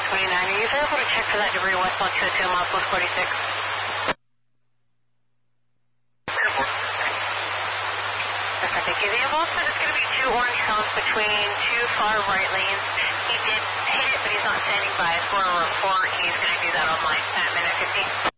29. Are you able to check for that debris westbound 202 miles 146? Perfect, thank you. The ambulance said it's going to be 2 orange cones between 2 far right lanes. He did hit it, but he's not standing by. It's going to report. He's going to do that online at minute 15.